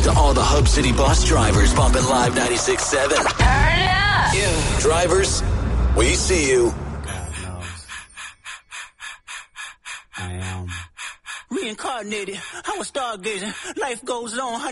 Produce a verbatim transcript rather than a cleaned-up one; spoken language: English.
to all the Hub City bus drivers bumping Live ninety-six point seven. Turn it up! Yeah. Drivers, we see you. God knows. I am. Reincarnated, I was stargazing. Life goes on.